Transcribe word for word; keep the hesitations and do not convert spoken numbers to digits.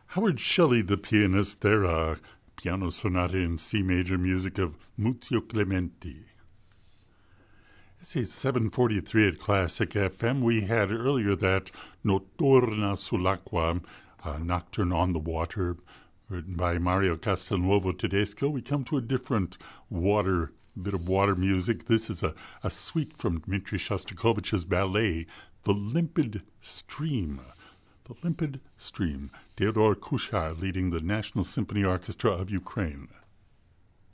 Howard Shelley, the pianist, there, a piano sonata in C major, music of Muzio Clementi. It's a seven forty-three at Classic F M. We had earlier that Notturna sull'acqua, a nocturne on the water, written by Mario Castelnuovo Tedesco. We come to a different water, bit of water music. This is a, a suite from Dmitri Shostakovich's ballet, The Limpid Stream. The Limpid Stream. Theodore Kushar leading the National Symphony Orchestra of Ukraine.